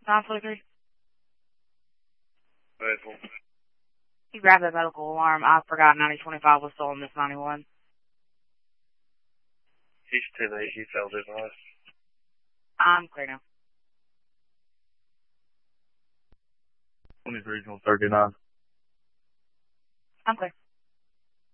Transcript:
943. Faithful. You grabbed that medical alarm. I forgot 9025 was still on this 91. He's 10-8. He failed his eyes. I'm clear now. 20 regional 39. I'm clear.